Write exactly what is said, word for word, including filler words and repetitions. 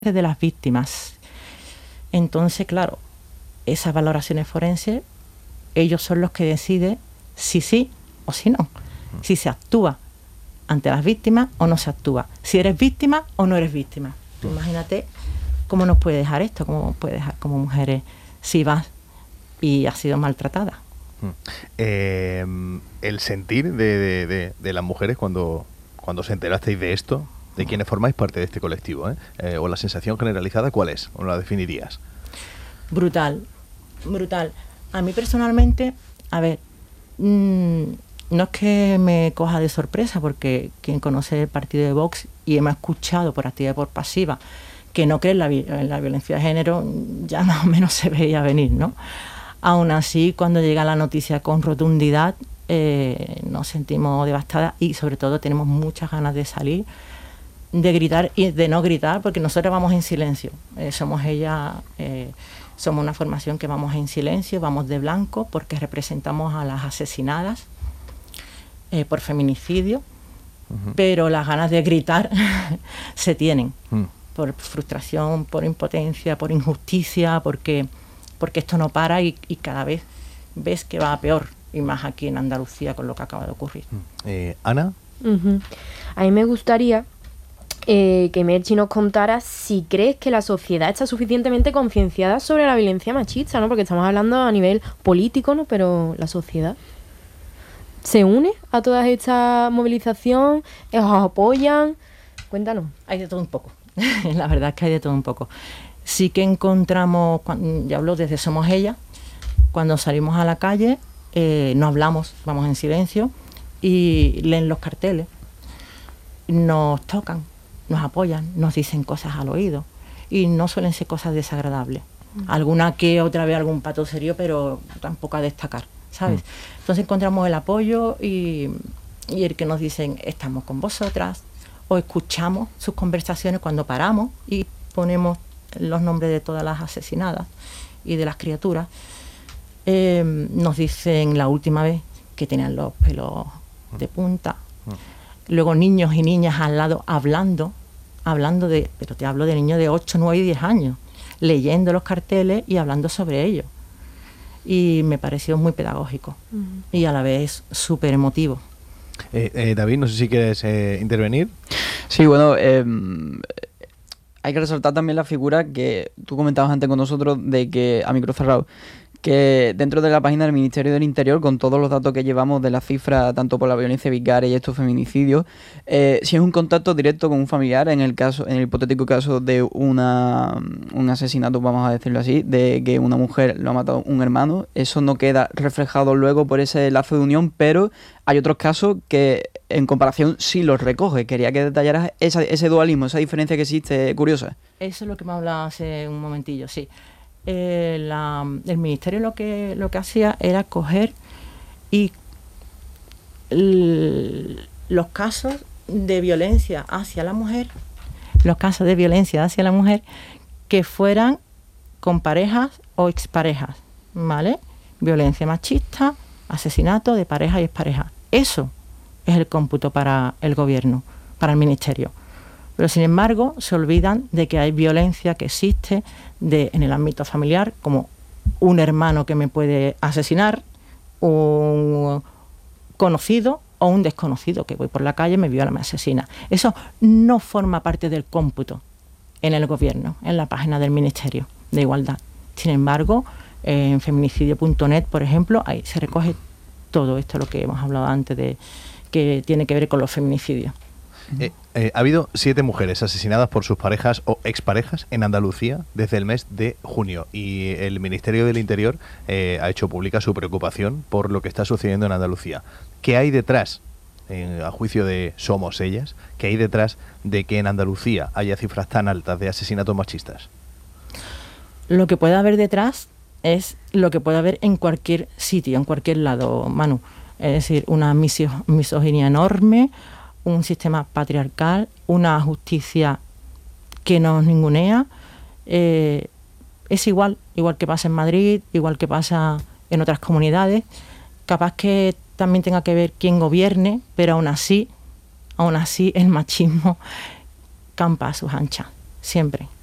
de las víctimas. Entonces, claro, esas valoraciones forenses, ellos son los que deciden si sí o si no, si se actúa ante las víctimas o no se actúa, si eres víctima o no eres víctima. Tú imagínate cómo nos puede dejar esto, cómo puede dejar como mujeres si vas y has sido maltratada. Eh, el sentir de, de, de, de las mujeres cuando, cuando se enterasteis de esto, de quienes formáis parte de este colectivo, ¿eh? Eh, o la sensación generalizada, ¿cuál es? ¿O la definirías? Brutal, brutal. A mí personalmente, a ver, mmm, no es que me coja de sorpresa, porque quien conoce el partido de Vox y me ha escuchado por activa y por pasiva que no cree en la, en la violencia de género, ya más o menos se veía venir, ¿no? Aún así, cuando llega la noticia con rotundidad, eh, nos sentimos devastadas y sobre todo tenemos muchas ganas de salir, de gritar y de no gritar, porque nosotros vamos en silencio. Eh, somos ella, eh, somos una formación que vamos en silencio, vamos de blanco porque representamos a las asesinadas eh, por feminicidio, uh-huh. Pero las ganas de gritar se tienen, uh-huh. Por frustración, por impotencia, por injusticia, porque, porque esto no para y, y cada vez ves que va a peor, y más aquí en Andalucía con lo que acaba de ocurrir. Eh, ¿Ana? Uh-huh. A mí me gustaría Eh, que Merchi nos contara si crees que la sociedad está suficientemente concienciada sobre la violencia machista, ¿no? Porque estamos hablando a nivel político, ¿no? Pero la sociedad se une a toda esta movilización, os apoyan. Cuéntanos. Hay de todo un poco. La verdad es que hay de todo un poco. Sí que encontramos, ya hablo desde Somos Ella, cuando salimos a la calle, eh, no hablamos, vamos en silencio y leen los carteles, nos tocan, nos apoyan, nos dicen cosas al oído y no suelen ser cosas desagradables. Mm. Alguna que otra vez algún pato serio, pero tampoco a destacar, ¿sabes? Mm. Entonces encontramos el apoyo y, y el que nos dicen estamos con vosotras, o escuchamos sus conversaciones cuando paramos y ponemos los nombres de todas las asesinadas y de las criaturas. Eh, nos dicen la última vez que tenían los pelos mm. de punta. Mm. Luego niños y niñas al lado hablando, hablando de, pero te hablo de niños de ocho, nueve y diez años, leyendo los carteles y hablando sobre ellos. Y me pareció muy pedagógico uh-huh. y a la vez súper emotivo. Eh, eh, David, no sé si quieres eh, intervenir. Sí, bueno, eh, hay que resaltar también la figura que tú comentabas antes con nosotros de que, a micro cerrado, que dentro de la página del Ministerio del Interior, con todos los datos que llevamos de la cifra, tanto por la violencia vicaria y estos feminicidios, eh, si es un contacto directo con un familiar, en el caso, en el hipotético caso de una un asesinato, vamos a decirlo así, de que una mujer lo ha matado un hermano, eso no queda reflejado luego por ese lazo de unión, pero hay otros casos que en comparación sí los recoge. Quería que detallaras esa, ese dualismo, esa diferencia que existe, curiosa. Eso es lo que me hablaba hace un momentillo, sí. Eh, la, el ministerio lo que lo que hacía era coger y l, los casos de violencia hacia la mujer, los casos de violencia hacia la mujer que fueran con parejas o exparejas, ¿vale? Violencia machista, asesinato de pareja y expareja. Eso es el cómputo para el gobierno, para el ministerio. Pero sin embargo se olvidan de que hay violencia que existe de, en el ámbito familiar, como un hermano que me puede asesinar, un conocido o un desconocido que voy por la calle, me viola, me asesina. Eso no forma parte del cómputo en el gobierno, en la página del Ministerio de Igualdad. Sin embargo, en feminicidio punto net, por ejemplo, ahí se recoge todo esto, lo que hemos hablado antes, de que tiene que ver con los feminicidios. Eh, eh, ha habido siete mujeres asesinadas por sus parejas o exparejas en Andalucía desde el mes de junio y el Ministerio del Interior eh, ha hecho pública su preocupación por lo que está sucediendo en Andalucía. ¿Qué hay detrás, eh, a juicio de Somos Ellas, qué hay detrás de que en Andalucía haya cifras tan altas de asesinatos machistas? Lo que puede haber detrás es lo que puede haber en cualquier sitio, en cualquier lado, Manu. Es decir, una miso- misoginia enorme, un sistema patriarcal, una justicia que nos ningunea. Eh, es igual, igual que pasa en Madrid, igual que pasa en otras comunidades. Capaz que también tenga que ver quién gobierne, pero aún así, aún así el machismo campa a sus anchas, siempre.